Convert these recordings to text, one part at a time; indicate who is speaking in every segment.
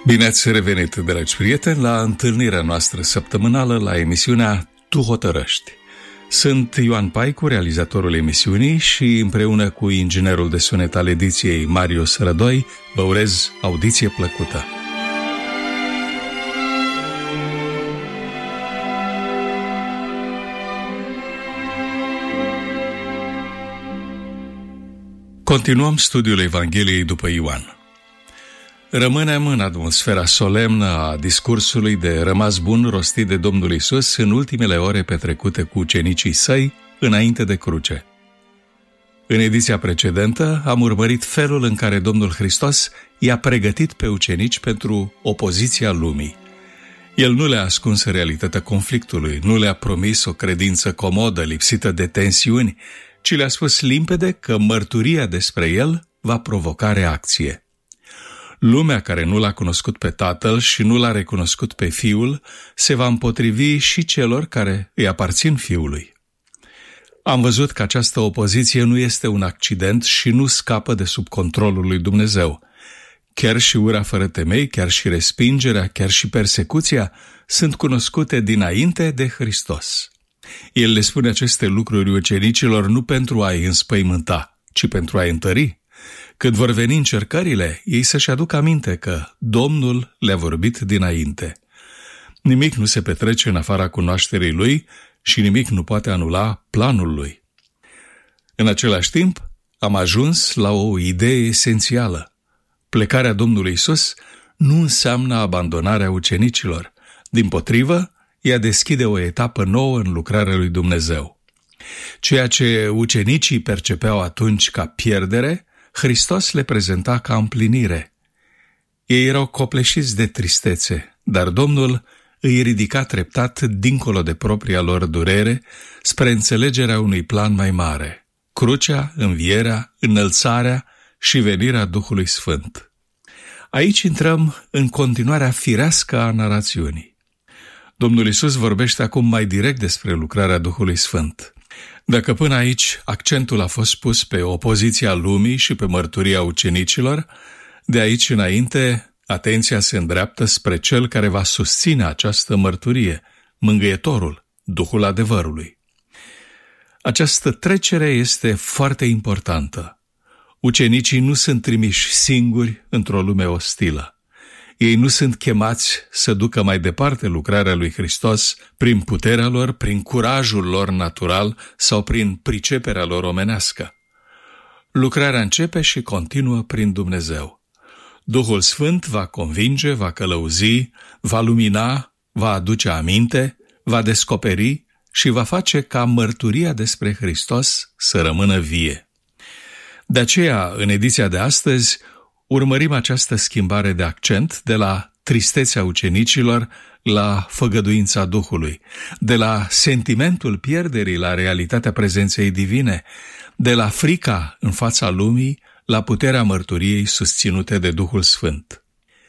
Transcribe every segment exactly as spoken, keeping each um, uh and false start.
Speaker 1: Bine ați revenit, dragi prieteni, la întâlnirea noastră săptămânală la emisiunea Tu hotărăști. Sunt Ioan Paicu, realizatorul emisiunii, și împreună cu inginerul de sunet al ediției Marius Rădoi vă urez audiție plăcută. Continuăm studiul Evangheliei după Ioan. Rămânem în atmosfera solemnă a discursului de rămas bun rostit de Domnul Iisus în ultimele ore petrecute cu ucenicii săi înainte de cruce. În ediția precedentă am urmărit felul în care Domnul Hristos i-a pregătit pe ucenici pentru opoziția lumii. El nu le-a ascuns realitatea conflictului, nu le-a promis o credință comodă, lipsită de tensiuni, ci le-a spus limpede că mărturia despre el va provoca reacție. Lumea care nu l-a cunoscut pe Tatăl și nu l-a recunoscut pe Fiul se va împotrivi și celor care îi aparțin Fiului. Am văzut că această opoziție nu este un accident și nu scapă de sub controlul lui Dumnezeu. Chiar și ura fără temei, chiar și respingerea, chiar și persecuția sunt cunoscute dinainte de Hristos. El le spune aceste lucruri ucenicilor nu pentru a-i înspăimânta, ci pentru a-i întări. Când vor veni încercările, ei să-și aducă aminte că Domnul le-a vorbit dinainte. Nimic nu se petrece în afara cunoașterii Lui și nimic nu poate anula planul Lui. În același timp, am ajuns la o idee esențială. Plecarea Domnului Iisus nu înseamnă abandonarea ucenicilor. Dimpotrivă, ea deschide o etapă nouă în lucrarea lui Dumnezeu. Ceea ce ucenicii percepeau atunci ca pierdere, Hristos le prezenta ca împlinire. Ei erau copleșiți de tristețe, dar Domnul îi ridica treptat dincolo de propria lor durere spre înțelegerea unui plan mai mare: crucea, învierea, înălțarea și venirea Duhului Sfânt. Aici intrăm în continuarea firească a narațiunii. Domnul Iisus vorbește acum mai direct despre lucrarea Duhului Sfânt. Dacă până aici accentul a fost pus pe opoziția lumii și pe mărturia ucenicilor, de aici înainte atenția se îndreaptă spre cel care va susține această mărturie, Mângâietorul, Duhul adevărului. Această trecere este foarte importantă. Ucenicii nu sunt trimiși singuri într-o lume ostilă. Ei nu sunt chemați să ducă mai departe lucrarea lui Hristos prin puterea lor, prin curajul lor natural sau prin priceperea lor omenească. Lucrarea începe și continuă prin Dumnezeu. Duhul Sfânt va convinge, va călăuzi, va lumina, va aduce aminte, va descoperi și va face ca mărturia despre Hristos să rămână vie. De aceea, în ediția de astăzi, urmărim această schimbare de accent de la tristețea ucenicilor la făgăduința Duhului, de la sentimentul pierderii la realitatea prezenței divine, de la frica în fața lumii la puterea mărturiei susținute de Duhul Sfânt.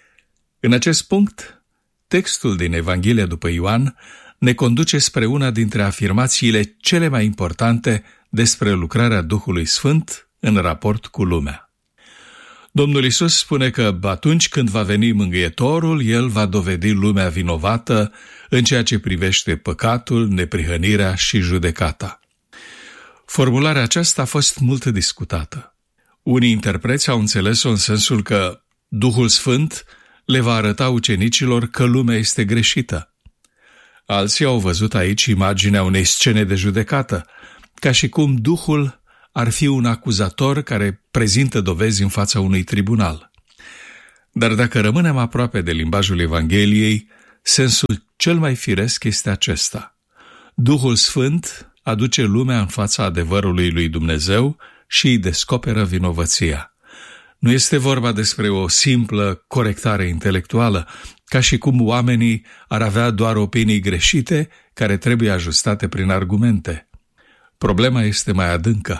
Speaker 1: În acest punct, textul din Evanghelia după Ioan ne conduce spre una dintre afirmațiile cele mai importante despre lucrarea Duhului Sfânt în raport cu lumea. Domnul Iisus spune că atunci când va veni Mângâietorul, El va dovedi lumea vinovată în ceea ce privește păcatul, neprihănirea și judecata. Formularea aceasta a fost mult discutată. Unii interpreți au înțeles-o în sensul că Duhul Sfânt le va arăta ucenicilor că lumea este greșită. Alții au văzut aici imaginea unei scene de judecată, ca și cum Duhul ar fi un acuzator care prezintă dovezi în fața unui tribunal. Dar dacă rămânem aproape de limbajul Evangheliei, sensul cel mai firesc este acesta: Duhul Sfânt aduce lumea în fața adevărului lui Dumnezeu și îi descoperă vinovăția. Nu este vorba despre o simplă corectare intelectuală, ca și cum oamenii ar avea doar opinii greșite care trebuie ajustate prin argumente. Problema este mai adâncă.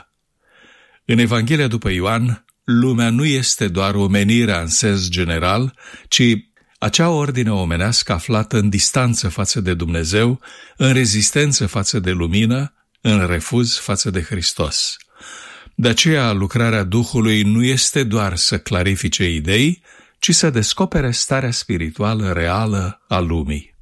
Speaker 1: În Evanghelia după Ioan, lumea nu este doar omenirea în sens general, ci acea ordine omenească aflată în distanță față de Dumnezeu, în rezistență față de lumină, în refuz față de Hristos. De aceea, lucrarea Duhului nu este doar să clarifice idei, ci să descopere starea spirituală reală a lumii.